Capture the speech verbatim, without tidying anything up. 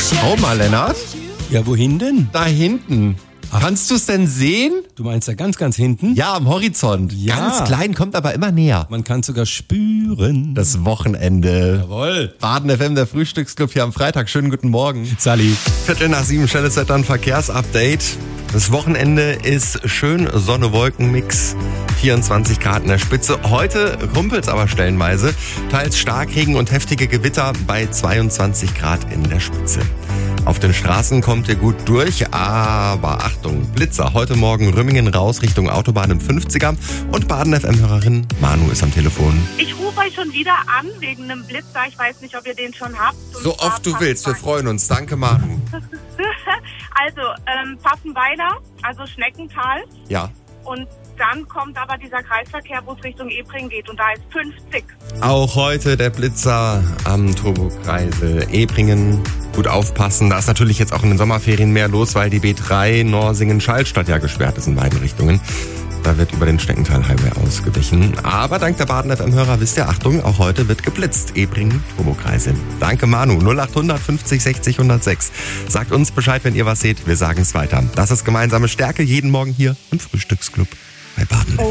Schau mal, Lennart. Ja, wohin denn? Da hinten. Ach. Kannst du es denn sehen? Du meinst da ganz, ganz hinten? Ja, am Horizont. Ja. Ganz klein, kommt aber immer näher. Man kann es sogar spüren. Das Wochenende. Jawohl. Baden F M, der Frühstücksclub hier am Freitag. Schönen guten Morgen. Sally. Viertel nach sieben, schnelles Wetter und Verkehrsupdate. Das Wochenende ist schön Sonne-Wolken-Mix. vierundzwanzig Grad in der Spitze. Heute rumpelt es aber stellenweise. Teils Starkregen und heftige Gewitter bei zweiundzwanzig Grad in der Spitze. Auf den Straßen kommt ihr gut durch, aber Achtung, Blitzer. Heute Morgen Rümmingen raus Richtung Autobahn im fünfziger. Und Baden F M-Hörerin Manu ist am Telefon. Ich rufe euch schon wieder an wegen einem Blitzer. Ich weiß nicht, ob ihr den schon habt. Und so oft du willst, wir freuen uns. Danke, Manu. Also, ähm, Passenweiler, also Schneckental. Ja. Und dann kommt aber dieser Kreisverkehr, wo es Richtung Ebring geht. Und da ist fünfzig. Auch heute der Blitzer am Turbokreisel Ebringen. Gut aufpassen. Da ist natürlich jetzt auch in den Sommerferien mehr los, weil die B drei Norsingen-Schallstadt ja gesperrt ist in beiden Richtungen. Da wird über den Schneckental-Highway ausgewichen. Aber dank der Baden F M-Hörer wisst ihr, Achtung, auch heute wird geblitzt. Ebringen, Turbokreisel. Danke Manu. null acht hundert fünfzig sechzig hundertsechs. Sagt uns Bescheid, wenn ihr was seht. Wir sagen es weiter. Das ist gemeinsame Stärke jeden Morgen hier im Frühstücksclub bei Baden F M.